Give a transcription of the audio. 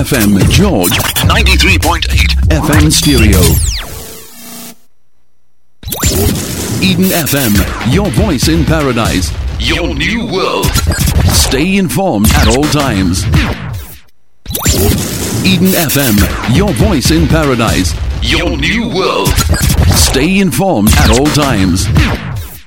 FM George 93.8 FM stereo. Eden FM, your voice in paradise, your new world. Stay informed at all times. Eden FM, your voice in paradise, your new world. Stay informed at all times.